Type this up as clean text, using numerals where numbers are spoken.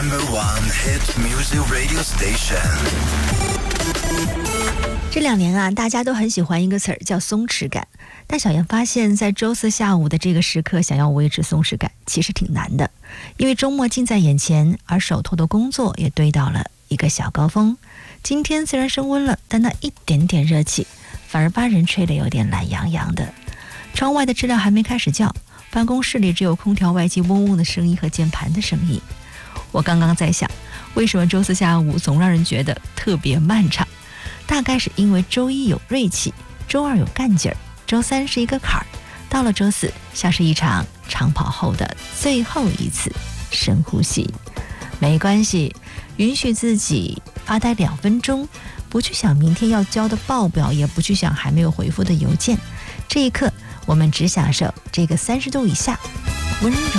1 hit music radio station。 这2年啊，大家都很喜欢一个词儿叫松弛感。但小妍发现，在周四下午的这个时刻，想要维持松弛感其实挺难的，因为周末近在眼前，而手头的工作也堆到了一个小高峰。今天虽然升温了，但那一点点热气反而把人吹得有点懒洋洋的。窗外的知了还没开始叫，办公室里只有空调外机嗡嗡的声音和键盘的声音。我刚刚在想，为什么周四下午总让人觉得特别漫长？大概是因为周一有锐气，周二有干劲儿，周三是一个坎儿，到了周四像是一场长跑后的最后一次深呼吸。没关系，允许自己发呆2分钟，不去想明天要交的报表，也不去想还没有回复的邮件。这一刻，我们只享受这个30度以下温柔